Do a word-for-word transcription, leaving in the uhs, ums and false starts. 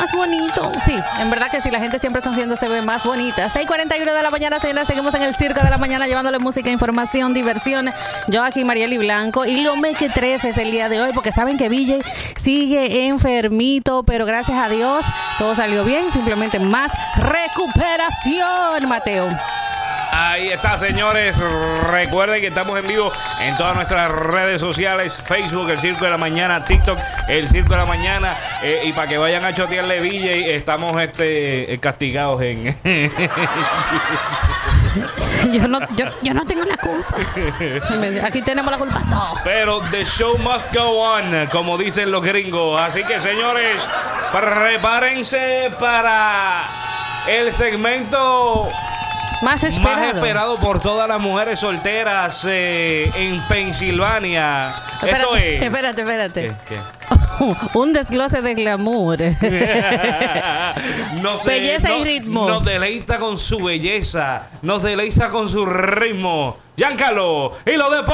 más bonito. Sí, en verdad que sí, la gente siempre sonriendo se ve más bonita. seis cuarenta y uno de la mañana, señoras, seguimos en el Circo de la Mañana llevándole música, información, diversión. Yo aquí, Marieli Blanco, y lo mequetrefes el día de hoy, porque saben que Villa sigue enfermito, pero gracias a Dios todo salió bien, simplemente más recuperación, Mateo. Ahí está, señores. Recuerden que estamos en vivo en todas nuestras redes sociales: Facebook, El Circo de la Mañana, TikTok, El Circo de la Mañana. Eh, y para que vayan a chotearle Villa, estamos este, castigados en... Yo no, yo, yo no tengo la culpa. Aquí tenemos la culpa todos. Pero the show must go on, como dicen los gringos. Así que, señores, prepárense para el segmento más esperado, más esperado por todas las mujeres solteras eh, en Pensilvania. Espérate, Esto es... Espérate, espérate. ¿Qué, qué? Un desglose de glamour. No sé, belleza no, y ritmo. Nos deleita con su belleza, nos deleita con su ritmo. Giancarlo y lo de